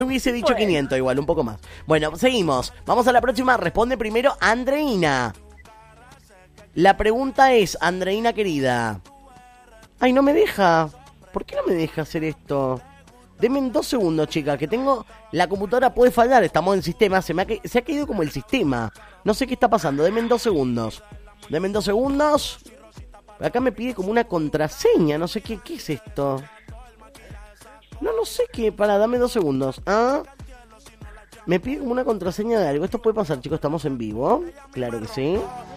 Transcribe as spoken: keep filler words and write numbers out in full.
hubiese dicho Bueno. quinientos igual, un poco más. Bueno, seguimos. Vamos a la próxima. Responde primero Andreina. La pregunta es, Andreina querida. Ay, no me deja. ¿Por qué no me deja hacer esto? Denme en dos segundos, chica, que tengo... La computadora puede fallar, estamos en sistema. Se me ha, ca- se ha caído como el sistema. No sé qué está pasando. Denme en dos segundos. Denme en dos segundos. Acá me pide como una contraseña. No sé qué, qué es esto. No, no sé qué. Para, dame dos segundos. ¿Ah? Me pide como una contraseña de algo. Esto puede pasar, chicos. Estamos en vivo. Claro que sí.